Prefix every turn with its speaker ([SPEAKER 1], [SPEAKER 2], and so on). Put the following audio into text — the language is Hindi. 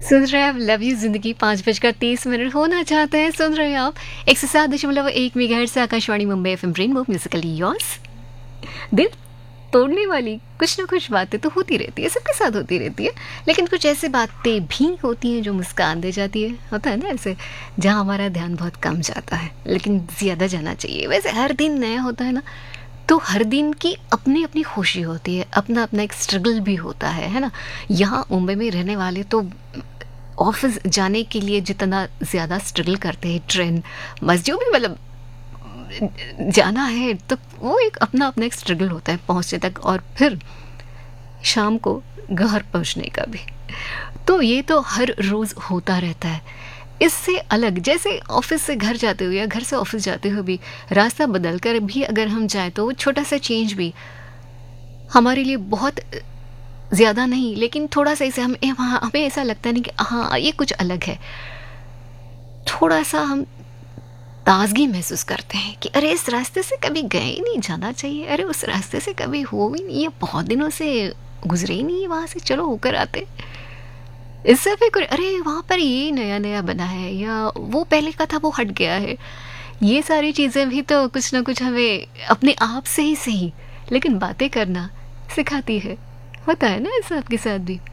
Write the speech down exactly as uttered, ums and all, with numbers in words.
[SPEAKER 1] सुन रहे हैं आप लव यू जिंदगी, पाँच बजकर तीस मिनट होना चाहते हैं। सुन रहे हैं आप एक सौ सात दशमलव एक मेगाहर्ट्ज से Akashvani Mumbai F M rainbow Musically yours. दिल तोड़ने वाली कुछ ना कुछ बातें तो होती रहती है, सबके साथ होती रहती है, लेकिन कुछ ऐसी बातें भी होती हैं जो मुस्कान दे जाती है। होता है ना ऐसे, जहाँ हमारा ध्यान बहुत कम जाता है लेकिन ज़्यादा जाना चाहिए। वैसे हर दिन नया होता है ना, तो हर दिन की अपनी अपनी खुशी होती है, अपना अपना एक स्ट्रगल भी होता है है ना। यहाँ मुंबई में रहने वाले तो ऑफिस जाने के लिए जितना ज़्यादा स्ट्रगल करते हैं, ट्रेन बस जो भी मतलब जाना है, तो वो एक अपना अपना एक स्ट्रगल होता है पहुंचने तक, और फिर शाम को घर पहुंचने का भी। तो ये तो हर रोज़ होता रहता है। इससे अलग, जैसे ऑफिस से घर जाते हुए या घर से ऑफिस जाते हुए भी रास्ता बदल कर भी अगर हम जाएं, तो वो छोटा सा चेंज भी हमारे लिए बहुत ज़्यादा नहीं, लेकिन थोड़ा सा इसे हम वहाँ हमें ऐसा लगता है नहीं कि हाँ ये कुछ अलग है। थोड़ा सा हम ताजगी महसूस करते हैं कि अरे इस रास्ते से कभी गए ही नहीं, जाना चाहिए। अरे उस रास्ते से कभी हो ही नहीं, ये बहुत दिनों से गुजरे ही नहीं है वहाँ से, चलो होकर आते। इससे फिर कोई अरे वहाँ पर ये नया नया बना है, या वो पहले का था वो हट गया है। ये सारी चीज़ें भी तो कुछ ना कुछ हमें अपने आप से ही सही लेकिन बातें करना सिखाती है। होता है ना ऐसा आपके साथ भी?